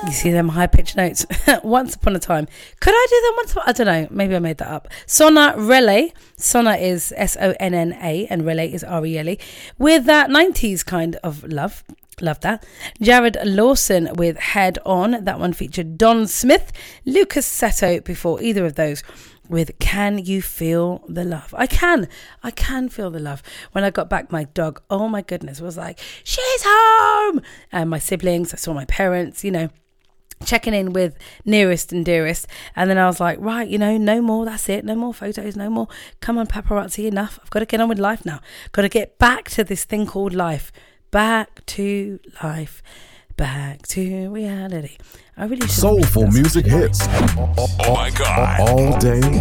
You see them high-pitched notes. Once upon a time. Could I do them once upon? I don't know. Maybe I made that up. Sonna Relay. Sonna is Sonna and Relay is Rele. With that 90s kind of love. Love that. Jared Lawson with Head On. That one featured Don Smith. Lucas Seto before either of those with Can You Feel the Love? I can feel the love. When I got back, my dog, oh my goodness, was like, she's home. And my siblings, I saw my parents, checking in with nearest and dearest. And then I was like, right, no more, that's it, no more photos, no more, come on paparazzi, enough, I've got to get on with life now, got to get back to this thing called life, back to life, back to reality. I really should. Soulful music hits. Oh my God. All day,